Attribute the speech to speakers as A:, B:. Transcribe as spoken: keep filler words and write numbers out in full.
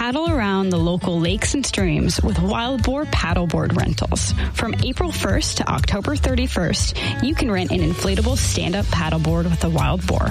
A: Paddle around the local lakes and streams with Wild Boar paddleboard rentals. From April first to October thirty-first, you can rent an inflatable stand-up paddleboard with a Wild Boar.